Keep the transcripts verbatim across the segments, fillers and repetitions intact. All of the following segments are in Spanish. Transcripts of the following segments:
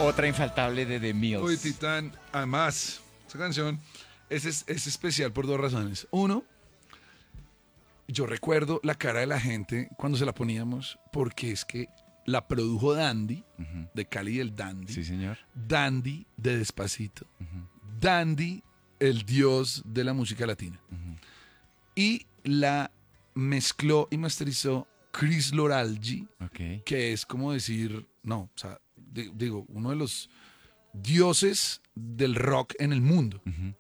Otra infaltable de The Mills. Uy, Titán, además, esa canción es, es, es especial por dos razones. Uno, yo recuerdo la cara de la gente cuando se la poníamos, porque es que la produjo Dandy, Uh-huh. de Cali del Dandy. Sí, señor. Dandy de Despacito. Uh-huh. Dandy, el dios de la música latina. Uh-huh. Y la mezcló y masterizó Chris Loralgi, Okay. que es como decir, no, o sea, di- digo, uno de los dioses del rock en el mundo. Uh-huh.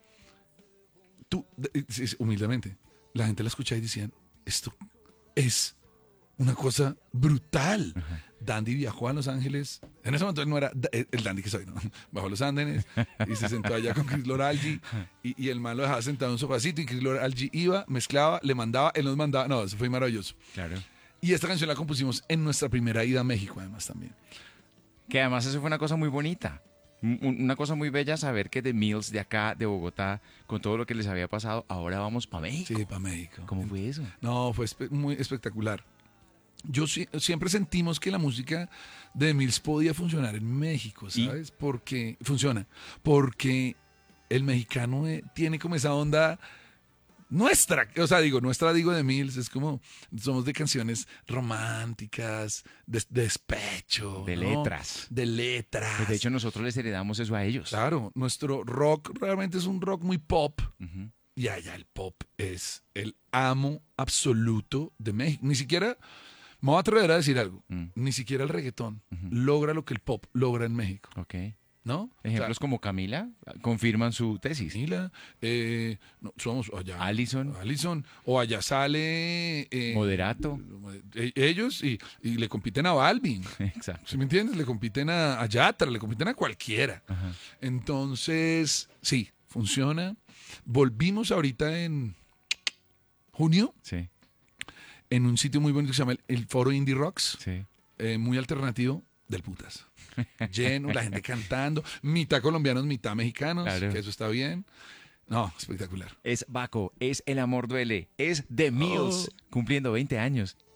Tú, de- sí, sí, humildemente, la gente la escuchaba y decían, esto es una cosa brutal. Uh-huh. Dandy viajó a Los Ángeles, en ese momento él no era da- el Dandy que soy, ¿no? Bajó a Los Andes y se sentó allá con Chris Loralgi y, y el man lo dejaba sentado en un sofacito y Chris Loralgi iba, mezclaba, le mandaba, él nos mandaba, no, eso fue maravilloso. Claro. Y esta canción la compusimos en nuestra primera ida a México, además, también. Que además eso fue una cosa muy bonita. Un- Una cosa muy bella saber que The Mills de acá, de Bogotá, con todo lo que les había pasado, ahora vamos para México. Sí, para México. ¿Cómo fue eso? No, fue espe- muy espectacular. Yo sí- siempre sentimos que la música de The Mills podía funcionar en México, ¿Y? ¿sabes? Porque funciona. Porque el mexicano eh, tiene como esa onda nuestra. O sea, digo, nuestra, digo, de Mills, es como, somos de canciones románticas, de, de despecho. De ¿no? letras. De letras. Pues de hecho nosotros les heredamos eso a ellos. Claro, nuestro rock realmente es un rock muy pop. Ujú. Y allá el pop es el amo absoluto de México. Ni siquiera, me voy a atrever a decir algo, Mm. ni siquiera el reggaetón Ujú. logra lo que el pop logra en México, Ok. ¿no? Ejemplos como Camila confirman su tesis. Camila, eh, no, somos allá. Allison. Allison, o allá sale... eh, Moderato. eh, ellos y, y le compiten a Balvin. Exacto. ¿Sí me entiendes? Le compiten a, a Yatra, le compiten a cualquiera. Ajá. Entonces, sí, funciona. Volvimos ahorita en junio Sí, en un sitio muy bonito que se llama el, el Foro Indie Rocks, sí. eh, muy alternativo, del putas. Lleno, la gente cantando, mitad colombianos, mitad mexicanos, Claro. que eso está bien. No, espectacular. Es Baco, es El Amor Duele, es The Mills, Oh. cumpliendo veinte años.